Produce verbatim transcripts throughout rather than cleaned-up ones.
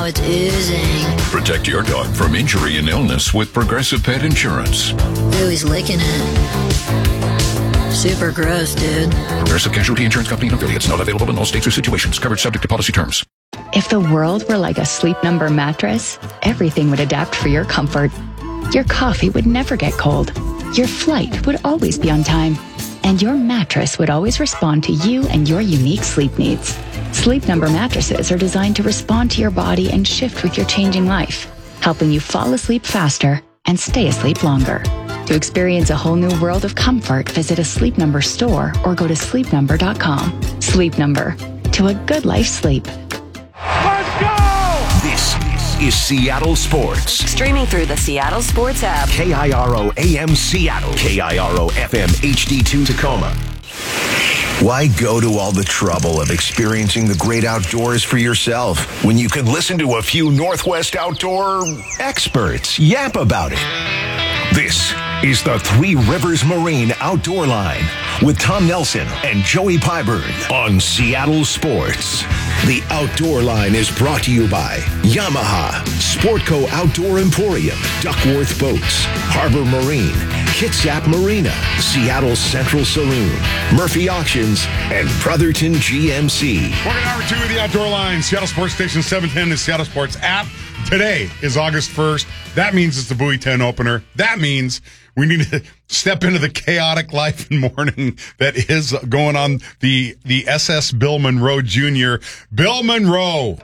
it's oozing. Protect your dog from injury and illness with Progressive Pet Insurance. Ooh, he's licking it. Super gross, dude. Progressive Casualty Insurance Company and affiliates. Not available in all states or situations. Coverage subject to policy terms. If the world were like a Sleep Number mattress, everything would adapt for your comfort. Your coffee would never get cold. Your flight would always be on time. And your mattress would always respond to you and your unique sleep needs. Sleep Number mattresses are designed to respond to your body and shift with your changing life, helping you fall asleep faster and stay asleep longer. To experience a whole new world of comfort, visit a Sleep Number store or go to sleep number dot com. Sleep Number. To a good life sleep. Let's go! This is Seattle Sports. Streaming through the Seattle Sports app. K I R O A M Seattle. K I R O F M H D two Tacoma. Why go to all the trouble of experiencing the great outdoors for yourself when you can listen to a few Northwest outdoor experts yap about it? This is the Three Rivers Marine Outdoor Line with Tom Nelson and Joey Pyburn on Seattle Sports. The Outdoor Line is brought to you by Yamaha, Sportco Outdoor Emporium, Duckworth Boats, Harbor Marine, Kitsap Marina, Seattle Central Saloon, Murphy Auctions, and Brotherton G M C. Morgan hour two of the Outdoor Line, Seattle Sports Station seven ten, the Seattle Sports app. Today is August first. That means it's the Bowie ten opener. That means we need to step into the chaotic life and morning that is going on the the S S Bill Monroe Junior Bill Monroe.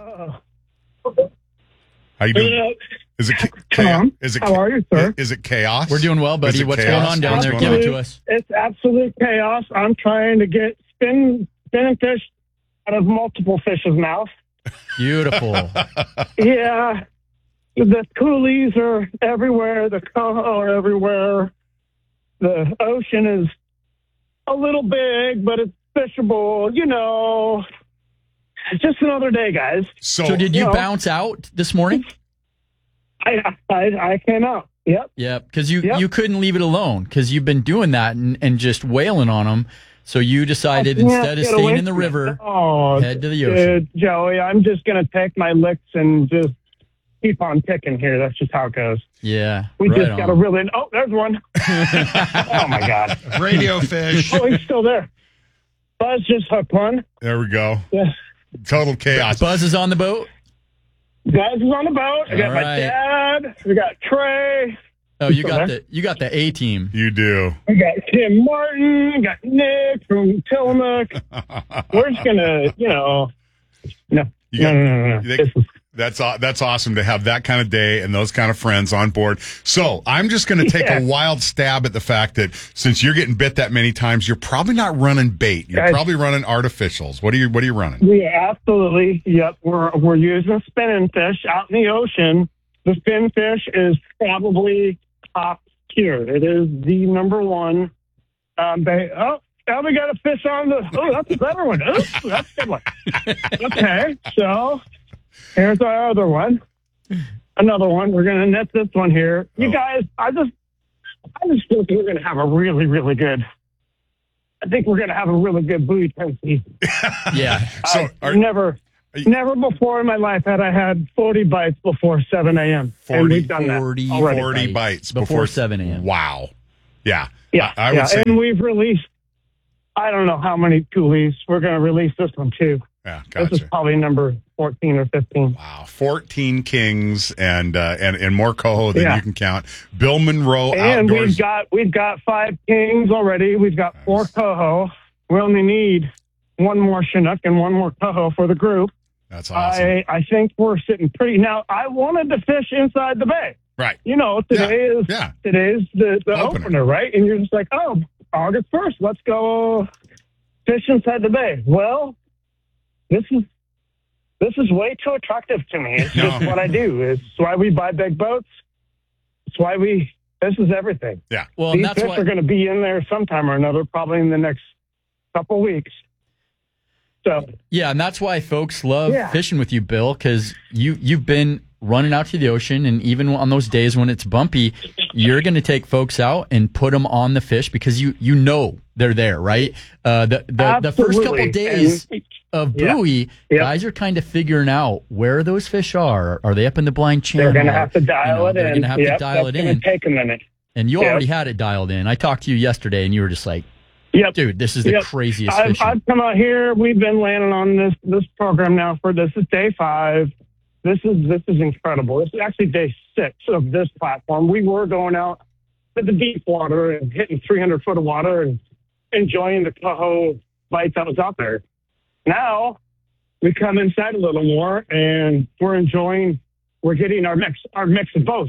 How you doing? Is it chaos? Is it, How are you, sir? Is it chaos? We're doing well, buddy. What's chaos? going on down What's there? going Give on? it to us. It's absolute chaos. I'm trying to get spin, spinning fish out of multiple fish's mouth. Beautiful. Yeah. The coolies are everywhere. The coho are everywhere. The ocean is a little big, but it's fishable. You know, it's just another day, guys. So, So did you you know, bounce out this morning? I I, I came out. Yep. Yeah, because you, Yep. you couldn't leave it alone because you've been doing that and, and just wailing on them. So you decided I can't instead of get staying away in the from it. river, oh, head to the dude, ocean. Joey, I'm just going to take my licks and just keep on ticking here. That's just how it goes. Yeah. We right just on. got to really. Oh, there's one. Oh, my God. radio fish. Oh, he's still there. Buzz just hooked one. There we go. Yeah. Total chaos. Buzz is on the boat? Buzz is on the boat. I got All my right. dad. We got Trey. Oh, you Still got there? the you got the A team. You do. We got Tim Martin. We got Nick from Tillamook. We're just going to, you know. No. You got- no, no, no, no. you think- This is- That's aw- that's awesome to have that kind of day and those kind of friends on board. So I'm just going to take Yeah. a wild stab at the fact that since you're getting bit that many times, you're probably not running bait. You're Guys. probably running artificials. What are you What are you running? We absolutely, yep. We're we're using spinning fish out in the ocean. The spin fish is probably top tier. It is the number one. Um, they, oh, now we got a fish on the. Oh, that's a better one. Oh, that's a good one. Okay, so here's our other one. Another one. We're gonna net this one here. You Oh. guys, I just, I just think we're gonna have a really, really good. I think we're gonna have a really good Bowie ten season. Yeah. So I've are, never, are you- never before in my life had I had forty bites before seven a.m. And forty, we've done that forty, already. forty bites bites before before, seven a.m. Wow. Yeah. Yeah, I, I would yeah. say. And we've released, I don't know how many coolies. We're going to release this one too. Yeah. This is Gotcha. probably number fourteen or fifteen. Wow. fourteen kings and uh, and and more coho than Yeah. you can count. Bill Monroe And Outdoors. we've got we've got five kings already. We've got four Nice. coho. We only need one more Chinook and one more coho for the group. That's awesome. I, I think we're sitting pretty. Now, I wanted to fish inside the bay. Right. You know, today is Yeah. today's the, the Opener. opener. right? And you're just like, oh, August first, let's go fish inside the bay. Well, this is this is way too attractive to me. It's just No. what I do. It's why we buy big boats. It's why we. This is everything. Yeah. Well, and These that's fish why are going to be in there sometime or another, probably in the next couple weeks. So Yeah, and that's why folks love Yeah. fishing with you, Bill, because you, you've been running out to the ocean, and even on those days when it's bumpy, you're going to take folks out and put them on the fish because you, you know they're there, right? Uh, the the, the first couple absolutely. days, And of Yeah. buoy, Yep. guys are kind of figuring out where those fish are. Are they up in the blind channel? They're going to have to dial You know, it they're in. going to have Yep, to dial that's it gonna in. take a minute. And you Yep. already had it dialed in. I talked to you yesterday, and you were just like, Yep. dude, this is the Yep. craziest I've, fishing. I've come out here. We've been landing on this this program now for this is day five. This is this is incredible. This is actually day six of this platform. We were going out to the deep water and hitting three hundred foot of water and enjoying the coho bite that was out there. Now we come inside a little more and we're enjoying. We're getting our mix our mix of both.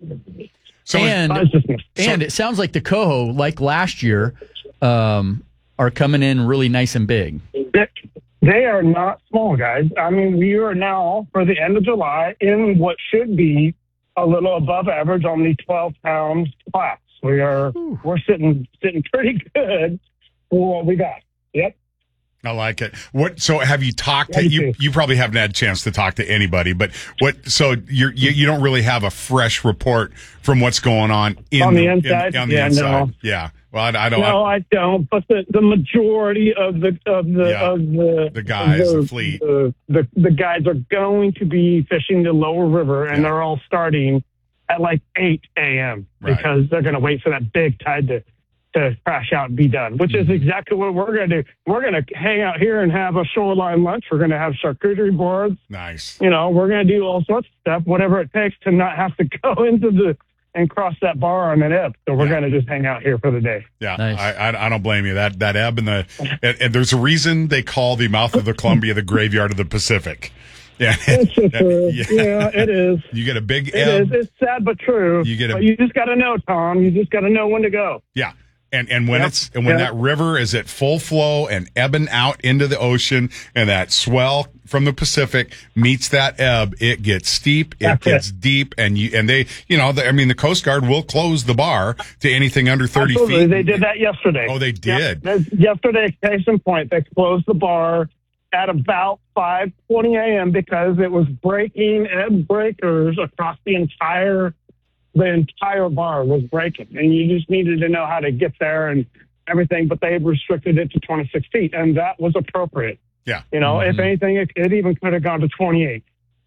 So and Consciousness. and it sounds like the coho, like last year, um, are coming in really nice and big. They- They are not small, guys. I mean, we are now, for the end of July, in what should be a little above average on the twelve pound class. We are we're sitting sitting pretty good for what we got. Yep. I like it. What? So have you talked? Yeah, To, me you too. you probably haven't had a chance to talk to anybody, but what? So you're, you you don't really have a fresh report from what's going on in On the in- inside? on the Yeah, inside. no. Yeah. Well, I, I don't. No, I, I don't. But the, the majority of the of the Yeah. of the The guys, the fleet. the, the the guys are going to be fishing the lower river, and Yeah. they're all starting at like eight a.m. Right. because they're going to wait for that big tide to to crash out and be done. Which is exactly what we're going to do. We're going to hang out here and have a shoreline lunch. We're going to have charcuterie boards. nice. You know, we're going to do all sorts of stuff, whatever it takes to not have to go into the and cross that bar on an ebb. So we're Yeah. going to just hang out here for the day. Yeah, Nice. I, I I don't blame you. That that ebb and the and, and there's a reason they call the mouth of the Columbia the graveyard of the Pacific. Yeah, It's just, uh, yeah. yeah, it is. You get a big It ebb. is. It's sad but true. You get a- but you just got to know, Tom. You just got to know when to go. Yeah. And and when Yep. it's and when Yep. that river is at full flow and ebbing out into the ocean and that swell from the Pacific meets that ebb, it gets steep, it That's gets it. deep, and you and they you know the, I mean the Coast Guard will close the bar to anything under thirty Absolutely. feet. They did that yesterday. Oh, they Yep. did. That's- Yesterday, case in point, they closed the bar at about five twenty a.m. because it was breaking ebb breakers across the entire the entire bar was breaking, and you just needed to know how to get there and everything. But they restricted it to twenty-six feet, and that was appropriate. Yeah. You know, if anything, it, it even could have gone to twenty-eight.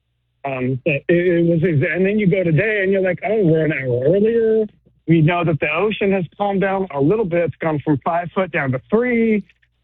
Um, but it, it was, exa- and then you go today, and you're like, oh, we're an hour earlier. We know that the ocean has calmed down a little bit. It's gone from five foot down to three,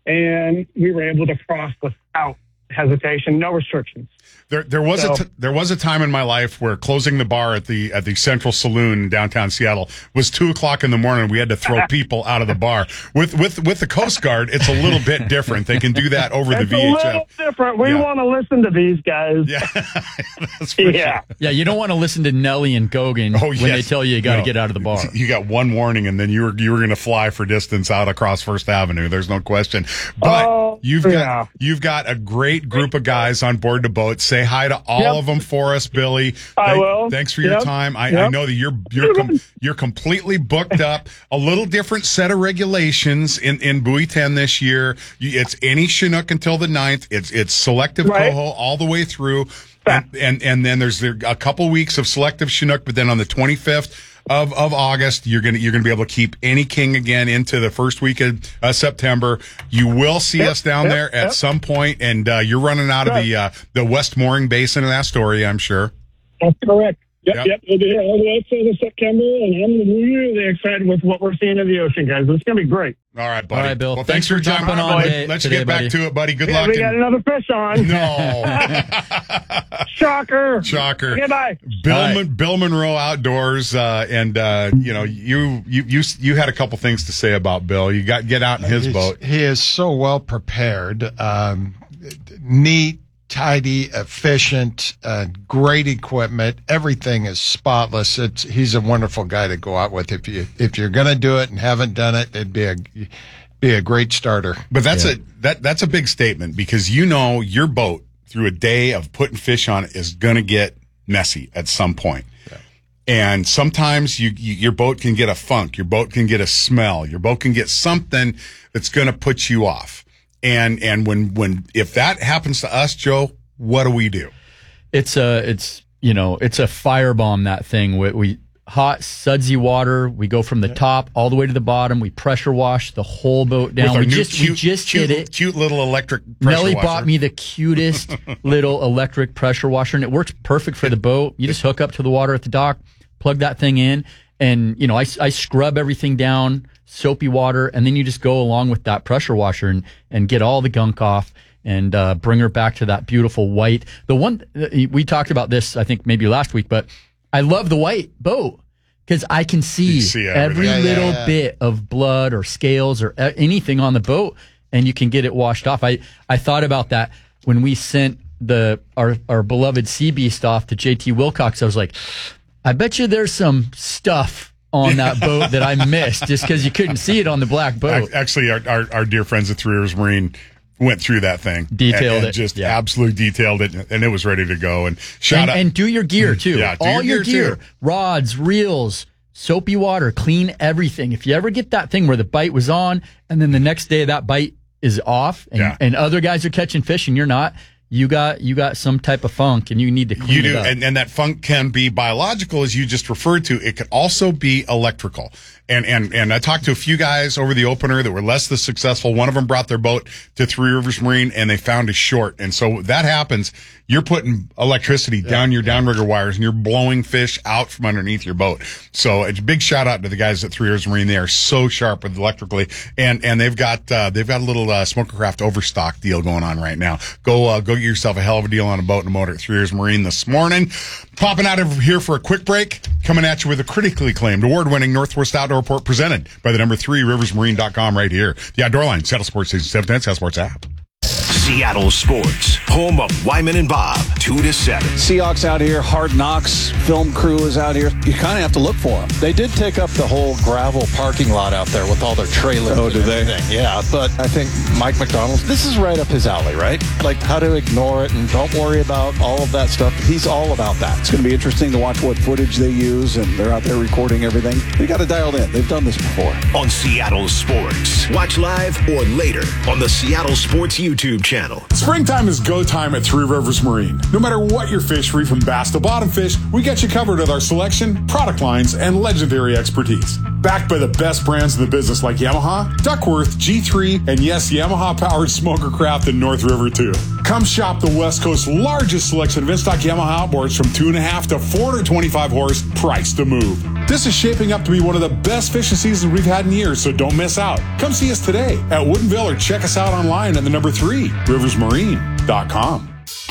and we were able to cross without hesitation, no restrictions. There, there was So- a t- there was a time in my life where closing the bar at the at the Central Saloon in downtown Seattle was two o'clock in the morning. We had to throw people out of the bar. With with with the Coast Guard, it's a little bit different. They can do that over the It's V a H little F. different. We Yeah. want to listen to these guys. Yeah, that's for Yeah. sure. Yeah, you don't want to listen to Nelly and Gogan Oh, when yes. they tell you you got to No. get out of the bar. You got one warning, and then you were you were going to fly for distance out across First Avenue. There's no question. But Oh, you've yeah. got you've got a great group of guys on board the boat. Say hi to all Yep. of them for us, Billy. I Thank- will. Thanks for your Yep. time. I, I Yep. know that you're you're com- you're completely booked up. A little different set of regulations in in Buoy ten this year. You, it's any Chinook until the ninth. It's it's selective Right. coho all the way through. And, and and then there's there, a couple weeks of selective Chinook, but then on the twenty-fifth of, of August, you're gonna you're gonna be able to keep any king again into the first week of uh, September. You will see Yep, us down yep, there at yep. some point, and uh, you're running out of the uh, the West Mooring Basin in Astoria, I'm sure. That's correct. Yep, Yep. yep. We'll be here all the way through September, and I'm really excited with what we're seeing in the ocean, guys. It's going to be great. All right, buddy. All right, Bill. Well, Thanks thanks, for for jumping jumping on. on Let- today- Let's today, get back buddy. to it, buddy. Good Yeah, luck. we got and- another fish on. no. Shocker. Shocker. Goodbye. Bill, All right. Mon- Bill Monroe Outdoors, uh, and uh, you know you, you you you had a couple things to say about Bill. You got get out in his He's- boat. He is so well prepared, um, neat, tidy, efficient, uh, great equipment. Everything is spotless. It's he's a wonderful guy to go out with. If you if you're going to do it and haven't done it, it'd be a be a great starter. But that's Yeah. a that that's a big statement because you know your boat through a day of putting fish on it is going to get messy at some point. And sometimes you, you your boat can get a funk, your boat can get a smell, your boat can get something that's going to put you off. And and when when if that happens to us, Joe, what do we do? It's a, it's you know, it's a firebomb. That thing we, we hot, sudsy water. We go from the top all the way to the bottom. We pressure wash the whole boat down. We just, cute, we just cute, did it. Cute little electric pressure Nelly washer. bought me the cutest little electric pressure washer, and it works perfect for the boat. You just hook up to the water at the dock, plug that thing in, and you know I, I scrub everything down, soapy water, and then you just go along with that pressure washer and, and get all the gunk off and uh, bring her back to that beautiful white. The one we talked about this, I think maybe last week, but I love the white boat because I can see, see every Yeah, yeah, little yeah. bit of blood or scales or a- anything on the boat, and you can get it washed off. I, I thought about that when we sent the our, our beloved Sea Beast off to J T Wilcox. I was like, I bet you there's some stuff on that boat that I missed just because you couldn't see it on the black boat. Ac- Actually, our, our, our dear friends at Three Rivers Marine went through that thing. Detailed and, and it. Just Yeah. absolutely detailed it, and it was ready to go. And shout and, out. and do your gear too. Yeah, do all your your gear, gear, too. rods, reels, soapy water, clean everything. If you ever get that thing where the bite was on and then the next day that bite is off and, Yeah. and other guys are catching fish and you're not, you got you got some type of funk and you need to clean You it do, up. and, and that funk can be biological, as you just referred to. It could also be electrical. And and and I talked to a few guys over the opener that were less than successful. One of them brought their boat to Three Rivers Marine, and they found a short. And so that happens. You're putting electricity down your downrigger wires, and you're blowing fish out from underneath your boat. So it's a big shout out to the guys at Three Rivers Marine. They are so sharp with electrically, and and they've got uh, they've got a little uh, Smokercraft overstock deal going on right now. Go uh, go get yourself a hell of a deal on a boat and a motor at Three Rivers Marine this morning. Popping out of here for a quick break. Coming at you with a critically acclaimed, award-winning Northwest Outdoor Report presented by the number three rivers marine dot com right here. The Outdoor Line, Seattle Sports Station seven ten, Seattle Sports app. Seattle Sports, home of Wyman and Bob, two to seven. Seahawks out here, Hard Knocks, film crew is out here. You kind of have to look for them. They did take up the whole gravel parking lot out there with all their trailers. Oh, do they? Yeah, but I think Mike McDonald, this is right up his alley, right? Like how to ignore it and don't worry about all of that stuff. He's all about that. It's going to be interesting to watch what footage they use, and they're out there recording everything. They got it dialed in. They've done this before. On Seattle Sports. Watch live or later on the Seattle Sports YouTube channel. Springtime is go time at Three Rivers Marine. No matter what your fish, free from bass to bottom fish, we got you covered with our selection, product lines, and legendary expertise. Backed by the best brands in the business like Yamaha, Duckworth, G three, and yes, Yamaha-powered Smokercraft in North River too. Come shop the West Coast's largest selection of in-stock Yamaha outboards from two and a half to four hundred twenty-five horse, priced to move. This is shaping up to be one of the best fishing seasons we've had in years, so don't miss out. Come see us today at Woodinville or check us out online at the number three, rivers marine dot com.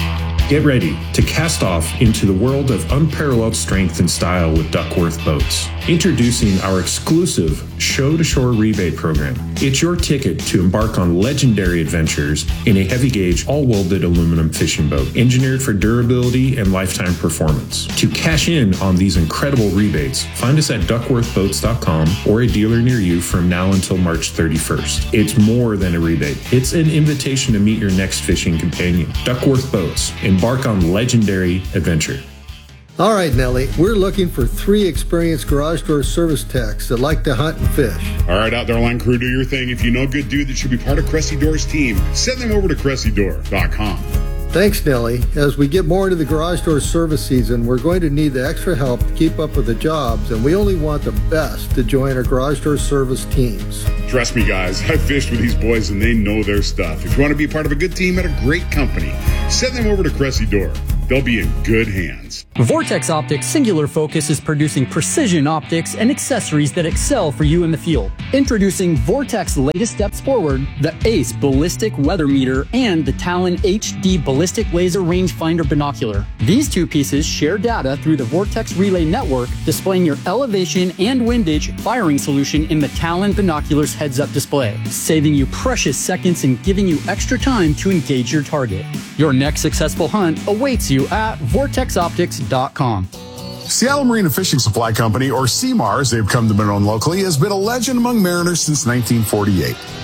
Get ready to cast off into the world of unparalleled strength and style with Duckworth Boats. Introducing our exclusive Show-to-Shore rebate program. It's your ticket to embark on legendary adventures in a heavy gauge, all-welded aluminum fishing boat, engineered for durability and lifetime performance. To cash in on these incredible rebates, find us at duckworth boats dot com or a dealer near you from now until March thirty-first. It's more than a rebate. It's an invitation to meet your next fishing companion. Duckworth Boats. Embark on legendary adventure. All right, Nellie, we're looking for three experienced garage door service techs that like to hunt and fish. All right, Outdoor Line crew, do your thing. If you know a good dude that should be part of Cressy Door's team, send them over to cressy door dot com. Thanks, Nellie. As we get more into the garage door service season, we're going to need the extra help to keep up with the jobs, and we only want the best to join our garage door service teams. Trust me, guys, I've fished with these boys and they know their stuff. If you want to be part of a good team at a great company, send them over to Cressy Door. They'll be in good hands. Vortex Optics' singular focus is producing precision optics and accessories that excel for you in the field. Introducing Vortex's latest steps forward, the ACE Ballistic Weather Meter and the Talon H D Ballistic Laser Rangefinder Binocular. These two pieces share data through the Vortex Relay Network, displaying your elevation and windage firing solution in the Talon Binocular's heads-up display, saving you precious seconds and giving you extra time to engage your target. Your next successful hunt awaits you at vortex optics dot com. Seattle Marine and Fishing Supply Company, or C M A R as they've come to be known locally, has been a legend among mariners since nineteen forty-eight.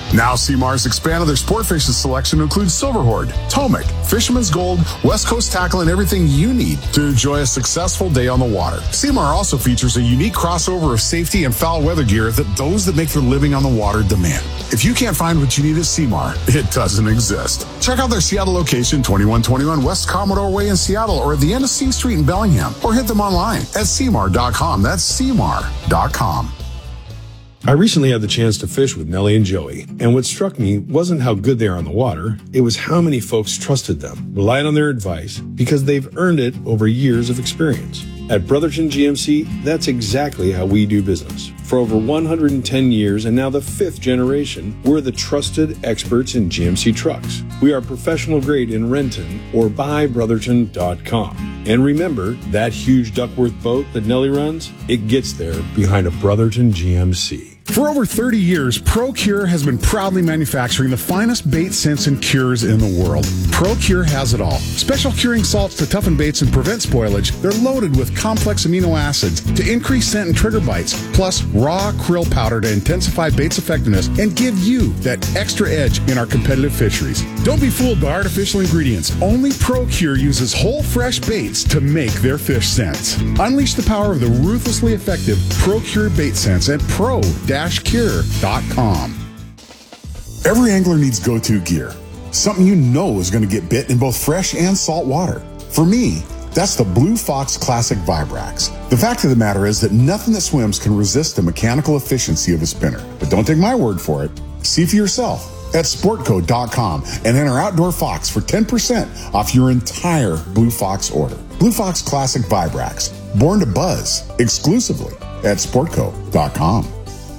Now Seamar's expanded their sport fishing selection to include Silver Horde, Tomic, Fisherman's Gold, West Coast tackle, and everything you need to enjoy a successful day on the water. Seamar also features a unique crossover of safety and foul weather gear that those that make their living on the water demand. If you can't find what you need at Seamar, it doesn't exist. Check out their Seattle location, twenty-one twenty-one West Commodore Way in Seattle, or at the end of C Street in Bellingham, or hit them online at seamar dot com. That's seamar dot com. I recently had the chance to fish with Nellie and Joey, and what struck me wasn't how good they are on the water, it was how many folks trusted them, relied on their advice, because they've earned it over years of experience. At Brotherton G M C, that's exactly how we do business. For over one hundred ten years, and now the fifth generation, we're the trusted experts in G M C trucks. We are professional grade in Renton or buy brotherton dot com. And remember, that huge Duckworth boat that Nellie runs, it gets there behind a Brotherton G M C. For over thirty years, ProCure has been proudly manufacturing the finest bait scents and cures in the world. ProCure has it all. Special curing salts to toughen baits and prevent spoilage. They're loaded with complex amino acids to increase scent and trigger bites, plus raw krill powder to intensify bait's effectiveness and give you that extra edge in our competitive fisheries. Don't be fooled by artificial ingredients. Only ProCure uses whole fresh baits to make their fish scents. Unleash the power of the ruthlessly effective ProCure bait scents at pro cure dot com. Every angler needs go-to gear. Something you know is going to get bit in both fresh and salt water. For me, that's the Blue Fox Classic Vibrax. The fact of the matter is that nothing that swims can resist the mechanical efficiency of a spinner. But don't take my word for it. See for yourself at sportco dot com and enter Outdoor Fox for ten percent off your entire Blue Fox order. Blue Fox Classic Vibrax, born to buzz exclusively at sportco dot com.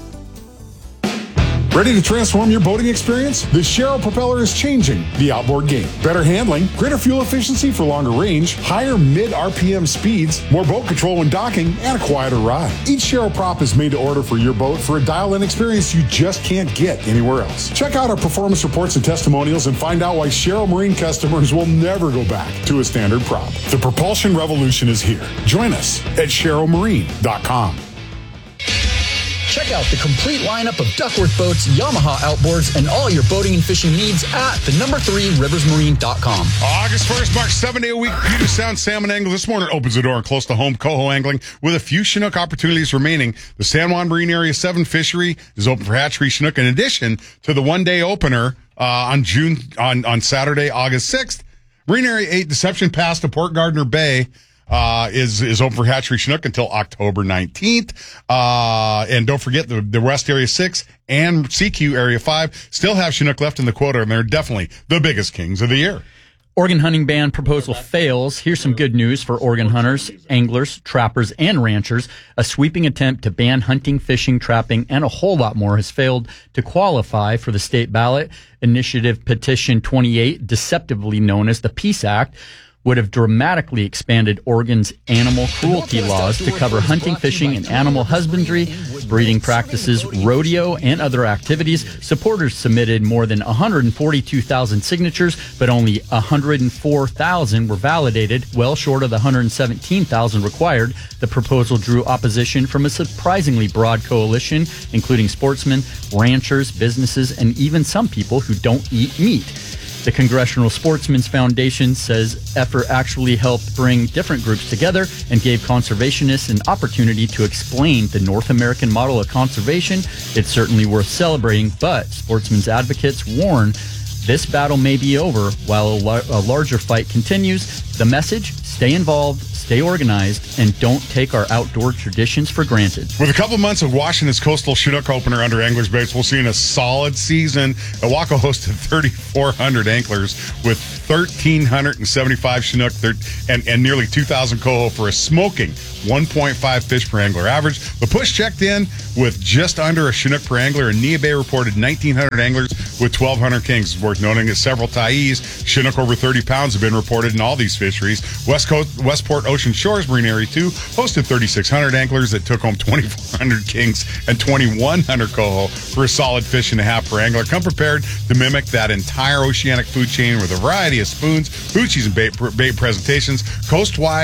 Ready to transform your boating experience? The Sharrow propeller is changing the outboard game. Better handling, greater fuel efficiency for longer range, higher mid-R P M speeds, more boat control when docking, and a quieter ride. Each Sharrow prop is made to order for your boat for a dial-in experience you just can't get anywhere else. Check out our performance reports and testimonials and find out why Sharrow Marine customers will never go back to a standard prop. The propulsion revolution is here. Join us at sharrow marine dot com. Check out the complete lineup of Duckworth boats, Yamaha outboards, and all your boating and fishing needs at the number three rivers marine dot com. August first marks seven-day-a-week Puget Sound salmon angling. This morning opens the door close to home coho angling with a few Chinook opportunities remaining. The San Juan Marine Area seven fishery is open for hatchery Chinook in addition to the one-day opener uh, on June on, on Saturday, August sixth. Marine Area eight Deception Pass to Port Gardner Bay Uh, is, is open for hatchery Chinook until October nineteenth. Uh, and don't forget the, the West Area six and C Q Area five still have Chinook left in the quota, and they're definitely the biggest kings of the year. Oregon hunting ban proposal fails. Here's some good news for Oregon hunters, anglers, trappers, and ranchers. A sweeping attempt to ban hunting, fishing, trapping, and a whole lot more has failed to qualify for the state ballot. Initiative Petition twenty-eight, deceptively known as the PEACE Act, would have dramatically expanded Oregon's animal cruelty laws to cover hunting, fishing, and animal husbandry, breeding practices, rodeo, and other activities. Supporters submitted more than one hundred forty-two thousand signatures, but only one hundred four thousand were validated, well short of the one hundred seventeen thousand required. The proposal drew opposition from a surprisingly broad coalition, including sportsmen, ranchers, businesses, and even some people who don't eat meat. The Congressional Sportsmen's Foundation says effort actually helped bring different groups together and gave conservationists an opportunity to explain the North American model of conservation. It's certainly worth celebrating, but sportsmen's advocates warn this battle may be over while a, lar- a larger fight continues. The message: stay involved, stay organized, and don't take our outdoor traditions for granted. With a couple months of Washington's Coastal Chinook opener under Anglers Baits, we'll see in a solid season. Owako hosted thirty-four hundred anglers with one thousand three hundred seventy-five Chinook and, and nearly two thousand coho for a smoking one point five fish per angler average. The push checked in with just under a Chinook per angler, and Neah Bay reported nineteen hundred anglers with twelve hundred kings. It's worth noting that several Thais, Chinook over thirty pounds, have been reported in all these fisheries. West Coast, Westport Ocean Shores Marine Area two hosted thirty-six hundred anglers that took home twenty-four hundred kings and twenty-one hundred coho for a solid fish and a half per angler. Come prepared to mimic that entire oceanic food chain with a variety of spoons, hoochies, and bait, bait presentations. Coast-wide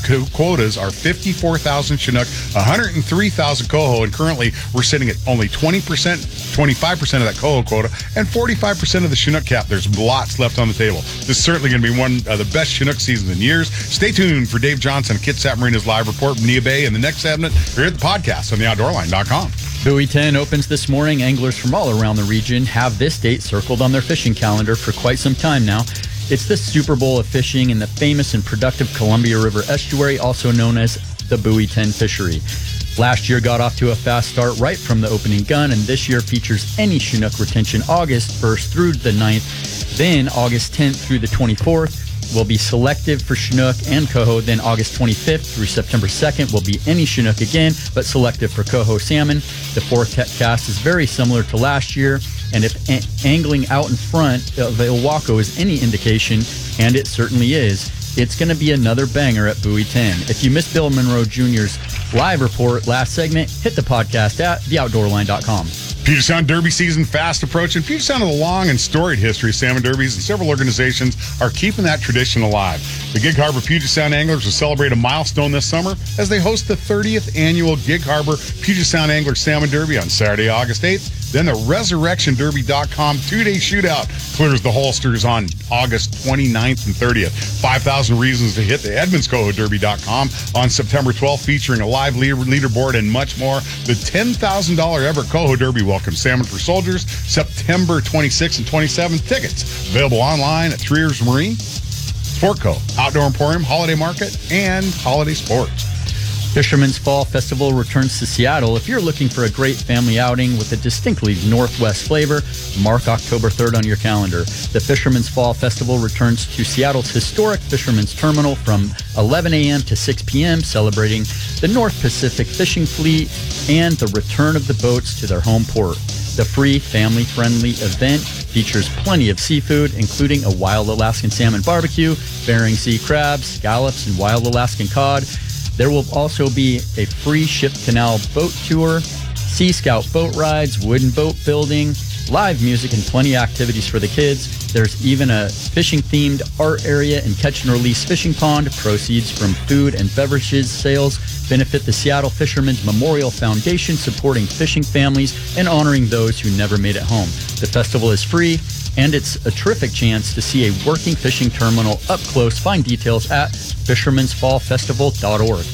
co- quotas are fifty-four thousand Chinook, one hundred three thousand coho, and currently we're sitting at only twenty percent, twenty-five percent of that coho quota, and forty-five percent of the Chinook cap. There's lots left on the table. This is certainly going to be one of the best Chinook seasons in years. Stay tuned for Dave Johnson, Kitsap Marina's live report from Neah Bay, and the next segment here at the podcast on the outdoor line dot com. Buoy ten opens this morning. Anglers from all around the region have this date circled on their fishing calendar for quite some time now. It's the Super Bowl of fishing in the famous and productive Columbia River estuary, also known as the Buoy ten fishery. Last year got off to a fast start right from the opening gun, and this year features any Chinook retention August first through the ninth, then August tenth through the twenty-fourth. Will be selective for Chinook and coho. Then August twenty-fifth through September second will be any Chinook again, but selective for coho salmon. The forecast is very similar to last year, and if a- angling out in front of Ilwaco is any indication, and it certainly is, it's going to be another banger at Buoy ten. If you missed Bill Monroe Junior's live report last segment, hit the podcast at the outdoor line dot com. Puget Sound Derby season fast approaching. Puget Sound has a long and storied history of salmon derbies, and several organizations are keeping that tradition alive. The Gig Harbor Puget Sound Anglers will celebrate a milestone this summer as they host the thirtieth annual Gig Harbor Puget Sound Anglers Salmon Derby on Saturday, August eighth. Then the resurrection derby dot com two-day shootout clears the holsters on August twenty-ninth and thirtieth. five thousand reasons to hit the Edmonds Coho Derby dot com on September twelfth, featuring a live leader, leaderboard and much more. The ten thousand dollars Everett Coho Derby welcomes Salmon for Soldiers September twenty-sixth and twenty-seventh. Tickets available online at Three Rivers Marine, Sportco, Outdoor Emporium, Holiday Market, and Holiday Sports. Fisherman's Fall Festival returns to Seattle. If you're looking for a great family outing with a distinctly Northwest flavor, mark October third on your calendar. The Fisherman's Fall Festival returns to Seattle's historic Fisherman's Terminal from eleven a.m. to six p.m., celebrating the North Pacific fishing fleet and the return of the boats to their home port. The free, family-friendly event features plenty of seafood, including a wild Alaskan salmon barbecue, Bering Sea crabs, scallops, and wild Alaskan cod. There will also be a free ship canal boat tour, Sea Scout boat rides, wooden boat building, live music, and plenty of activities for the kids. There's even a fishing-themed art area and catch and release fishing pond. Proceeds from food and beverages sales benefit the Seattle Fishermen's Memorial Foundation, supporting fishing families and honoring those who never made it home. The festival is free, and it's a terrific chance to see a working fishing terminal up close. Find details at fishermans fall festival dot org.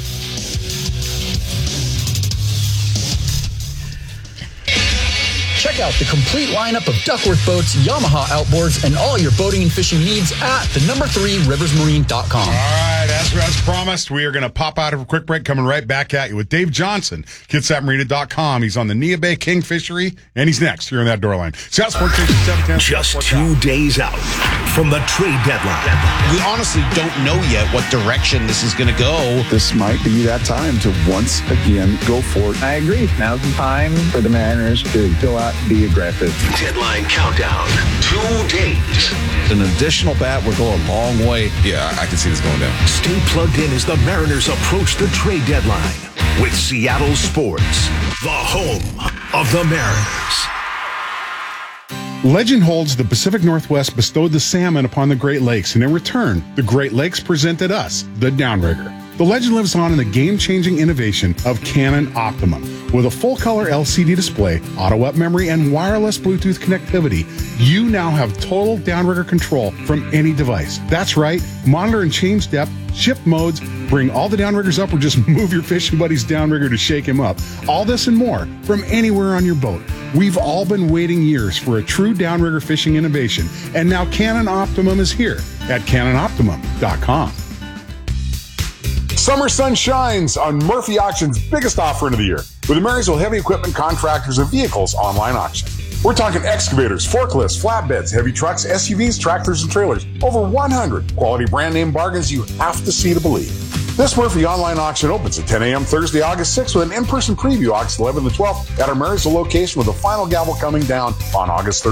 Check out the complete lineup of Duckworth boats, Yamaha outboards, and all your boating and fishing needs at the number three rivers marine dot com. All right, as, as promised, we are going to pop out of a quick break, coming right back at you with Dave Johnson, kitsap marina dot com. He's on the Neah Bay King Fishery, and he's next here on that door line. South Sports Station seven ten. Just two days out from the trade deadline. We honestly don't know yet what direction this is going to go. This might be that time to once again go for it. I agree. Now's the time for the Mariners to go out and be aggressive. Deadline countdown. Two days. An additional bat would go a long way. Yeah, I can see this going down. Stay plugged in as the Mariners approach the trade deadline with Seattle Sports, the home of the Mariners. Legend holds the Pacific Northwest bestowed the salmon upon the Great Lakes, and in return, the Great Lakes presented us the Downrigger. The legend lives on in the game-changing innovation of Canon Optimum. With a full-color L C D display, auto-up memory, and wireless Bluetooth connectivity, you now have total downrigger control from any device. That's right, monitor and change depth, shift modes, bring all the downriggers up, or just move your fishing buddy's downrigger to shake him up. All this and more from anywhere on your boat. We've all been waiting years for a true downrigger fishing innovation, and now Canon Optimum is here at cannon optimum dot com. Summer sun shines on Murphy Auction's biggest offering of the year with the Marysville Heavy Equipment Contractors of Vehicles online auction. We're talking excavators, forklifts, flatbeds, heavy trucks, S U Vs, tractors, and trailers. Over one hundred quality brand name bargains you have to see to believe. This Murphy online auction opens at ten a.m. Thursday, August sixth with an in-person preview August eleventh and twelfth at our Marysville location, with the final gavel coming down on August thirteenth.